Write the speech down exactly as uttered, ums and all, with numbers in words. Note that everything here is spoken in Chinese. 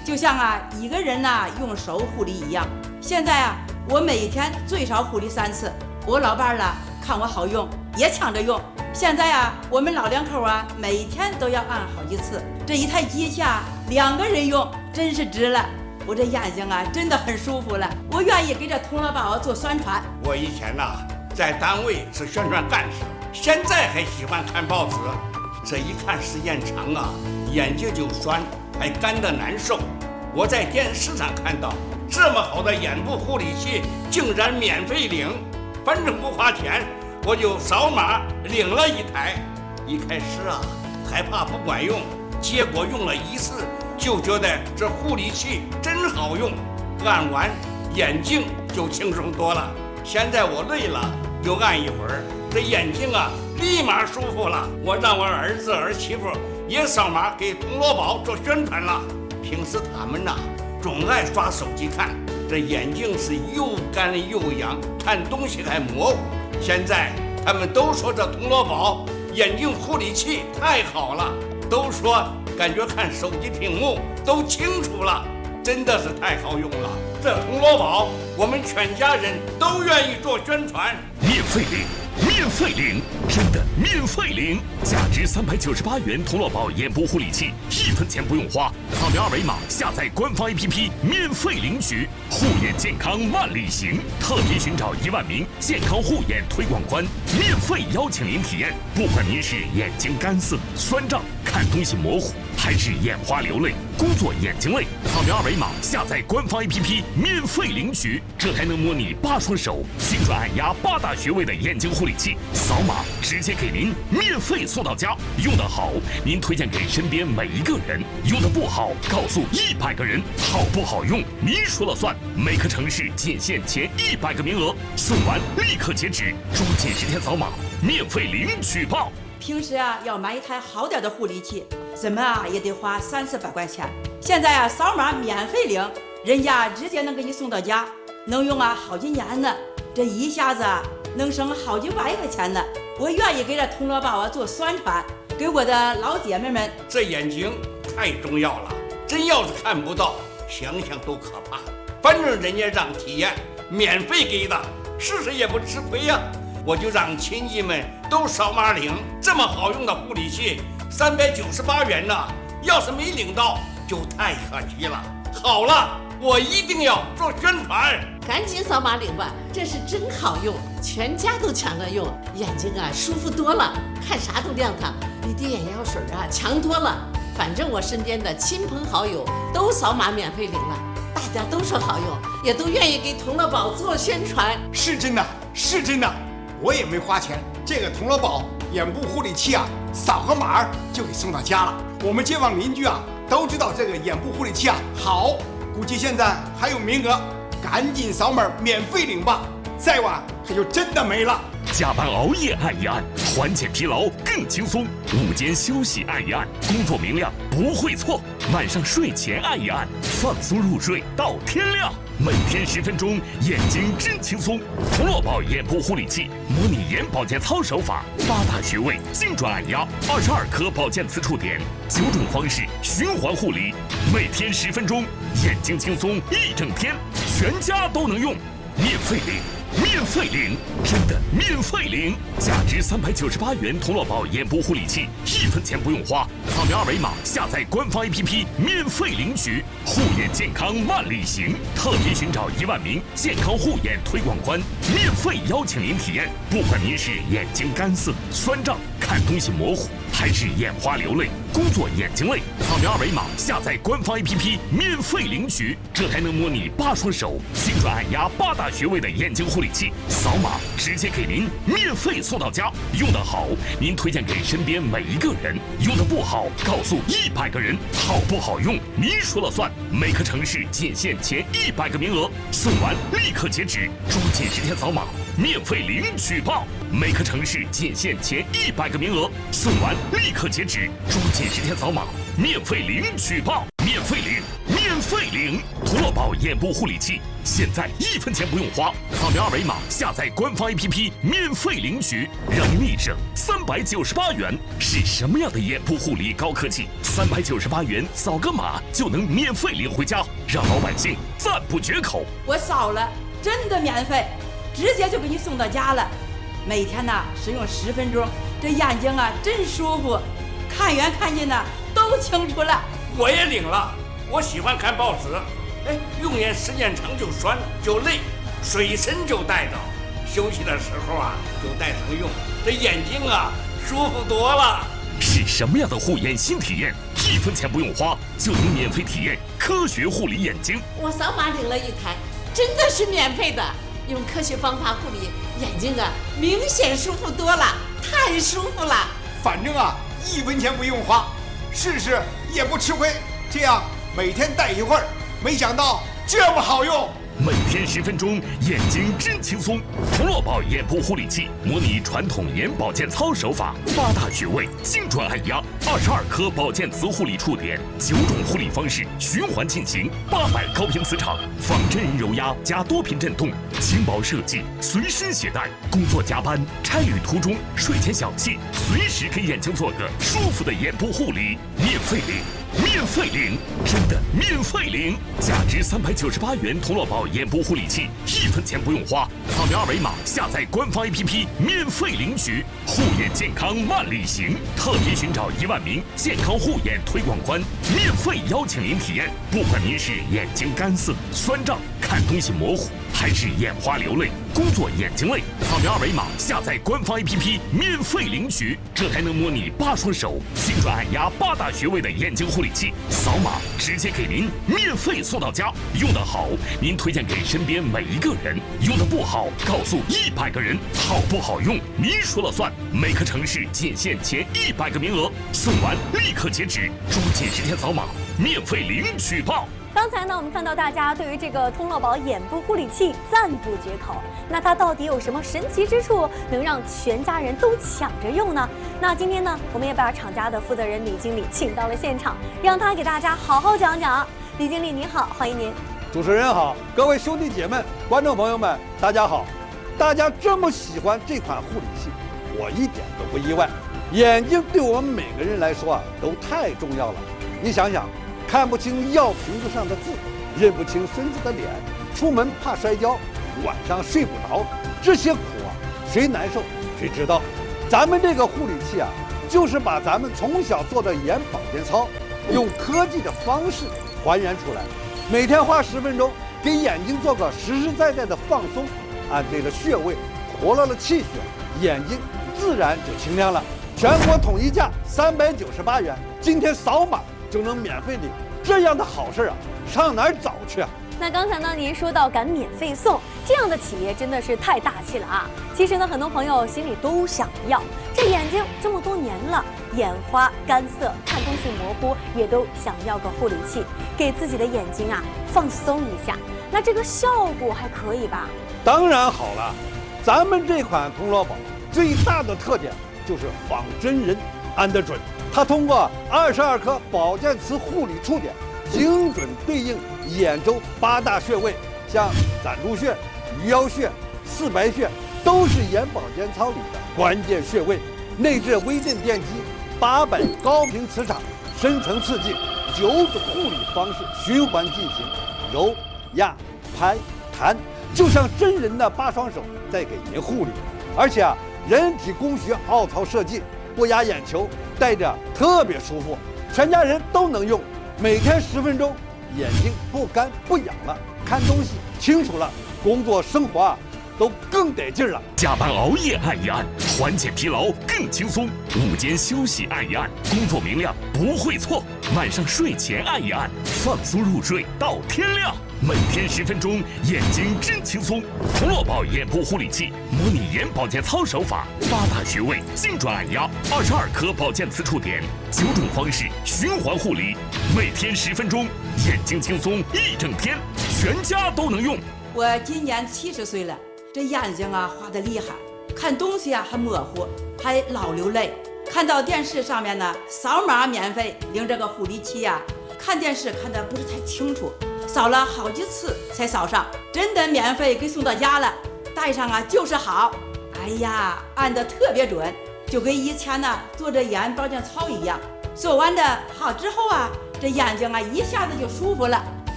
就像啊一个人呐、啊、用手护理一样。现在啊，我每天最少护理三次。我老伴儿啦看我好用，也抢着用。现在啊，我们老两口啊，每天都要按好几次。这一台机器啊，两个人用真是值了。我这眼睛啊，真的很舒服了。我愿意给这童乐宝做宣传。 我以前呐、啊，在单位是宣传干事，现在还喜欢看报纸。这一看时间长啊，眼睛就酸，还干得难受。我在电视上看到这么好的眼部护理器，竟然免费领，反正不花钱。我就扫码领了一台，一开始啊害怕不管用，结果用了一次就觉得这护理器真好用，按完眼睛就轻松多了。现在我累了就按一会儿，这眼睛啊立马舒服了。我让我儿子儿媳妇也扫码给童乐宝做宣传了。平时他们呐、啊、总爱刷手机看，这眼睛是又干又痒，看东西还模糊。现在他们都说这童乐宝眼睛护理器太好了，都说感觉看手机屏幕都清楚了，真的是太好用了。这童乐宝我们全家人都愿意做宣传。 免费领，免费领，真的免费领！价值三百九十八元童乐宝眼部护理器，一分钱不用花，扫描二维码下载官方 A P P， 免费领取。护眼健康万里行，特别寻找一万名健康护眼推广官，免费邀请您体验。不管您是眼睛干涩、酸胀、看东西模糊，还是眼花流泪、工作眼睛累，扫描二维码下载官方 A P P， 免费领取。这还能模拟八双手、精准按压八大穴位的眼睛护理器，扫码直接给您免费送到家。用得好，您推荐给身边每一个人；用得不好，告诉一百个人。好不好用，您说了算。每个城市仅限前一百个名额，送完立刻截止，抓紧时间扫码，免费领取吧。 平时啊，要买一台好点的护理器，怎么啊也得花三四百块钱。现在啊，扫码免费领，人家直接能给你送到家，能用啊好几年呢。这一下子啊，能省好几百块钱呢。我愿意给这童乐宝啊做宣传，给我的老姐妹们。 这眼睛太重要了，真要是看不到，想想都可怕。反正人家让体验，免费给的，试试也不吃亏呀、啊。我就让亲戚们都扫码领，这么好用的护理器，三百九十八元呢，要是没领到就太可惜了。好了，我一定要做宣传， 赶紧扫码领吧，这是真好用，全家都抢着用，眼睛啊舒服多了，看啥都亮堂，比滴眼药水啊强多了。反正我身边的亲朋好友都扫码免费领了，大家都说好用，也都愿意给童乐宝做宣传。 是真的，是真的。我也没花钱，这个童乐宝眼部护理器啊，扫个码就给送到家了。我们街坊邻居啊都知道这个眼部护理器啊好，估计现在还有名额，赶紧扫码免费领吧，再晚可就真的没了。 加班熬夜按一按，缓解疲劳更轻松；午间休息按一按，工作明亮不会错；晚上睡前按一按，放松入睡到天亮。每天十分钟，眼睛真轻松。童乐宝眼部护理器模拟眼保健操手法，八大穴位精准按压，二十二颗保健磁触点，九种方式循环护理，每天十分钟，眼睛轻松一整天，全家都能用，免费领。免费领，真的免费领！价值三百九十八元童乐宝眼部护理器，一分钱不用花，扫描二维码下载官方 A P P， 免费领取。护眼健康万里行，特别寻找一万名健康护眼推广官，免费邀请您体验。不管您是眼睛干涩、酸胀、看东西模糊，还是眼花流泪、工作眼睛累，扫描二维码下载官方 A P P， 免费领取。这还能模拟八双手、精准按压八大穴位的眼睛护理器，扫码直接给您免费送到家。用得好，您推荐给身边每一个人；用得不好，告诉一百个人。好不好用，您说了算。每个城市仅限前一百个名额，送完立刻截止，抓紧时间扫码，免费领取吧。每个城市仅限前一百个名额，送完立刻截止，抓紧时间扫码，免费领取吧。免费领，免费。 费领。童乐宝眼部护理器现在一分钱不用花，扫描二维码下载官方 A P P 免费领取，让您立省三百九十八元。是什么样的眼部护理高科技？三百九十八元扫个码就能免费领回家，让老百姓赞不绝口。 我扫了，真的免费，直接就给你送到家了。每天呢使用十分钟，这眼睛啊真舒服，看远看近呢都清楚了。 我也领了，我喜欢看报纸，哎，用眼时间长就酸就累，随身就带着，休息的时候啊就带上用，这眼睛啊舒服多了。 是什么样的护眼新体验？一分钱不用花就能免费体验科学护理眼睛。 我扫码领了一台，真的是免费的，用科学方法护理眼睛啊，明显舒服多了，太舒服了。 反正啊，一分钱不用花，试试也不吃亏。这样每天戴一会儿，没想到这么好用。 每天十分钟，眼睛真轻松。童乐宝眼部护理器模拟传统眼保健操手法，八大穴位精准按压，二十二颗保健磁护理触点，九种护理方式循环进行，八百高频磁场，仿真人揉压加多频震动，轻薄设计，随身携带。工作加班、差旅途中、睡前小憩，随时给眼睛做个舒服的眼部护理，免费领。免费领，真的免费领！价值三百九十八元童乐宝眼部护理器，一分钱不用花，扫描二维码下载官方 A P P 免费领取。护眼健康万里行，特别寻找一万名健康护眼推广官，免费邀请您体验。不管您是眼睛干涩、酸胀、看东西模糊，还是眼花流泪、工作眼睛累，扫描二维码下载官方 A P P 免费领取。这还能模拟八双手精准按压八大穴位的眼睛护理器，扫码直接给您免费送到家。用得好，您推荐给身边每一个人；用得不好，告诉一百个人。好不好用，您说了算。每个城市仅限前一百个名额，送完立刻截止，抓紧时间扫码，免费领取吧。 刚才呢，我们看到大家对于这个童乐宝眼部护理器赞不绝口。那它到底有什么神奇之处，能让全家人都抢着用呢？那今天呢，我们也把厂家的负责人李经理请到了现场，让他给大家好好讲讲。李经理您好，欢迎您。 主持人好，各位兄弟姐妹、观众朋友们，大家好。大家这么喜欢这款护理器，我一点都不意外。眼睛对我们每个人来说啊，都太重要了。你想想。看不清药瓶子上的字，认不清孙子的脸，出门怕摔跤，晚上睡不着，这些苦啊，谁难受谁知道。咱们这个护理器啊，就是把咱们从小做的眼保健操，用科技的方式还原出来。每天花十分钟，给眼睛做个实实在在的放松，按对了穴位，活络了气血，眼睛自然就清亮了。全国统一价三百九十八元，今天扫码就能免费领，这样的好事啊，上哪儿找去啊？ 那刚才呢，您说到敢免费送，这样的企业真的是太大气了啊！其实呢，很多朋友心里都想要，这眼睛这么多年了，眼花、干涩、看东西模糊，也都想要个护理器，给自己的眼睛啊放松一下。那这个效果还可以吧？ 当然好了，咱们这款童乐宝最大的特点就是仿真人，按得准。它通过二十二颗保健磁护理触点，精准对应眼周八大穴位，像攒珠穴、鱼腰穴、四白穴，都是眼保健操里的关键穴位。内置微震电机，八百高频磁场，深层刺激，九种护理方式循环进行，揉、压、拍、弹，就像真人的八双手在给您护理。而且啊，人体工学凹槽设计，不压眼球，戴着特别舒服，全家人都能用。每天十分钟，眼睛不干不痒了，看东西清楚了，工作生活啊都更得劲了。 加班熬夜按一按，缓解疲劳更轻松；午间休息按一按，工作明亮不会错；晚上睡前按一按，放松入睡到天亮。每天十分钟，眼睛真轻松。童乐宝眼部护理器模拟眼保健操手法，八大穴位精准按压，二十二颗保健磁触点，九种方式循环护理。每天十分钟，眼睛轻松一整天，全家都能用。 我今年七十岁了，这眼睛啊花得厉害，看东西啊还模糊，还老流泪。看到电视上面呢，扫码免费领这个护理器呀、啊， 看电视看得不是太清楚，扫了好几次才扫上，真的免费给送到家了。戴上啊就是好，哎呀，按得特别准，就跟以前呢做着眼保健操一样。做完的好之后啊，这眼睛啊一下子就舒服了。